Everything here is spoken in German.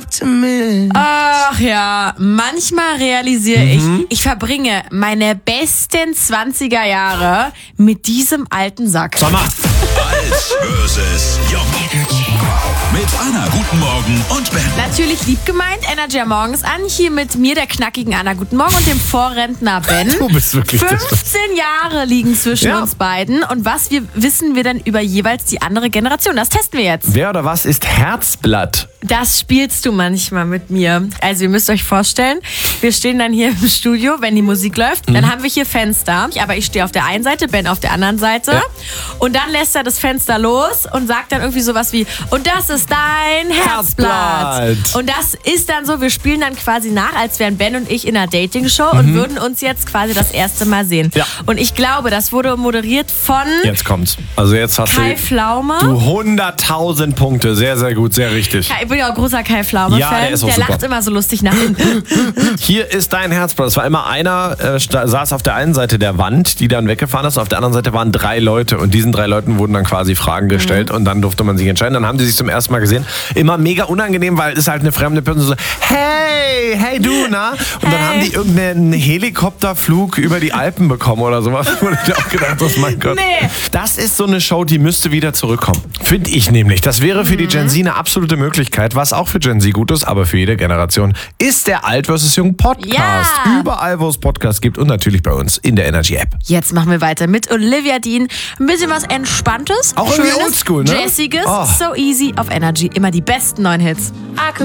up to me. Ach ja, manchmal realisiere ich verbringe meine besten 20er Jahre mit diesem alten Sack. Sag mal. Alt versus Jung. Mit Anna, guten Morgen und Ben. Natürlich lieb gemeint, Energy am Morgen ist an. Hier mit mir, der knackigen Anna, guten Morgen, und dem Vorrentner Ben. Du bist wirklich 15 Jahre liegen zwischen uns beiden. Und wissen wir denn über jeweils die andere Generation? Das testen wir jetzt. Wer oder was ist Herzblatt? Das spielst du manchmal mit mir. Also ihr müsst euch vorstellen, wir stehen dann hier im Studio, wenn die Musik läuft. Dann haben wir hier Fenster. Aber ich stehe auf der einen Seite, Ben auf der anderen Seite. Ja. Und dann lässt er das Fenster los und sagt dann irgendwie sowas wie, und das ist dein Herzblatt. Und das ist dann so, wir spielen dann quasi nach, als wären Ben und ich in einer Dating-Show und würden uns jetzt quasi das erste Mal sehen. Ja. Und ich glaube, das wurde moderiert von... Jetzt kommt's. Also jetzt hast Kai Pflaume. Du 100.000 Punkte. Sehr, sehr gut, sehr richtig. Ich bin ja auch großer Kai Pflaume-Fan. Ja, der ist auch super. Lacht immer so lustig nach hinten. Hier ist dein Herzblatt. Es war immer einer, saß auf der einen Seite der Wand, die dann weggefahren ist. Auf der anderen Seite waren 3 Leute. Und diesen 3 Leuten wurden dann quasi Fragen gestellt. Und dann durfte man sich entscheiden. Dann haben die sich zum ersten Mal gesehen. Immer mega unangenehm, weil es halt eine fremde Person so, hey du, na? Und dann haben die irgendeinen Helikopterflug über die Alpen bekommen oder sowas. Und ich auch gedacht, oh mein Gott. Nee. Das ist so eine Show, die müsste wieder zurückkommen. Finde ich nämlich. Das wäre für die Gen Z eine absolute Möglichkeit. Was auch für Gen Z gut ist, aber für jede Generation, ist der Alt vs. Jung Podcast. Ja. Überall, wo es Podcasts gibt und natürlich bei uns in der Energy App. Jetzt machen wir weiter mit Olivia Dean. Ein bisschen was Entspanntes. Auch irgendwie oldschool, ne? Jazziges, So easy auf Energy. Immer die besten neuen Hits.